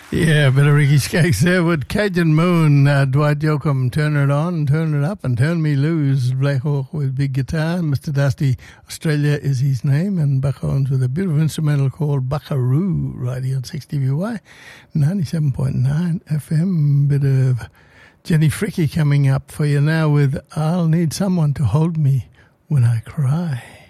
Yeah, a bit of Ricky Skaggs there with Cajun Moon, Dwight Yoakam, Turn It On, Turn It Up, and Turn Me Loose, Black Hawk with big guitar, Mr. Dusty, Australia is his name, and Buck Owens with a beautiful instrumental called Buckaroo, right here on 6TVY, 97.9 FM, bit of Jenny Fricky coming up for you now with I'll Need Someone to Hold Me When I Cry.